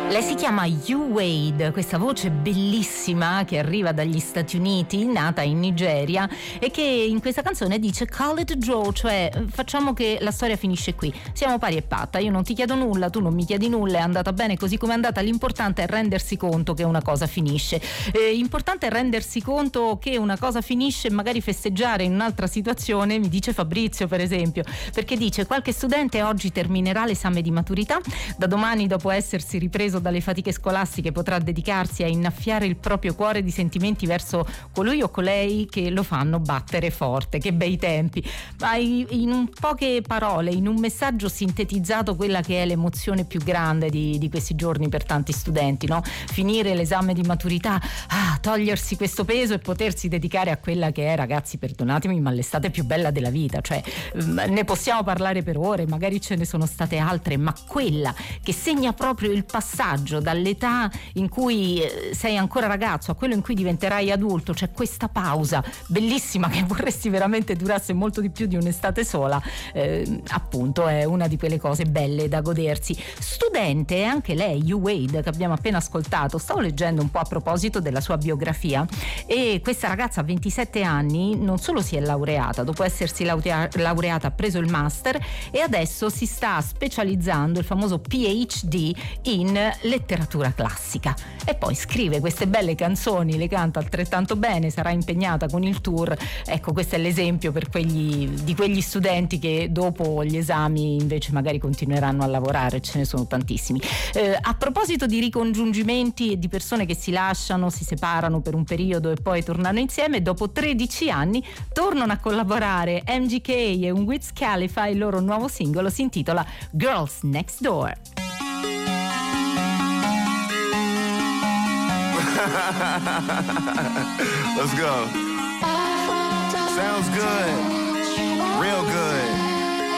Lei si chiama Yu Wade, questa voce bellissima che arriva dagli Stati Uniti, nata in Nigeria, e che in questa canzone dice call it a draw, cioè facciamo che la storia finisce qui, siamo pari e patta, io non ti chiedo nulla, tu non mi chiedi nulla, è andata bene così come è andata, l'importante è rendersi conto che una cosa finisce, importante è rendersi conto che una cosa finisce e magari festeggiare in un'altra situazione, mi dice Fabrizio per esempio, perché dice qualche studente oggi terminerà l'esame di maturità, da domani dopo essersi ripreso dalle fatiche scolastiche potrà dedicarsi a innaffiare il proprio cuore di sentimenti verso colui o colei che lo fanno battere forte. Che bei tempi, ma in poche parole, in un messaggio sintetizzato quella che è l'emozione più grande di questi giorni per tanti studenti, no? Finire l'esame di maturità, togliersi questo peso e potersi dedicare a quella che è, ragazzi, perdonatemi, ma l'estate più bella della vita, cioè ne possiamo parlare per ore, magari ce ne sono state altre, ma quella che segna proprio il passaggio dall'età in cui sei ancora ragazzo a quello in cui diventerai adulto, c'è questa pausa bellissima che vorresti veramente durasse molto di più di un'estate sola, appunto è una di quelle cose belle da godersi. Studente è anche lei, Yu Wade, che abbiamo appena ascoltato. Stavo leggendo un po' a proposito della sua biografia e questa ragazza a 27 anni non solo si è laureata, dopo essersi laureata ha preso il master e adesso si sta specializzando, il famoso PhD, in letteratura classica, e poi scrive queste belle canzoni, le canta altrettanto bene, sarà impegnata con il tour. Ecco, questo è l'esempio per quegli studenti che dopo gli esami invece magari continueranno a lavorare, ce ne sono tantissimi. A proposito di ricongiungimenti e di persone che si lasciano, si separano per un periodo e poi tornano insieme, dopo 13 anni tornano a collaborare MGK e un Wiz Khalifa, il loro nuovo singolo si intitola Girls Next Door. Let's go. Sounds good.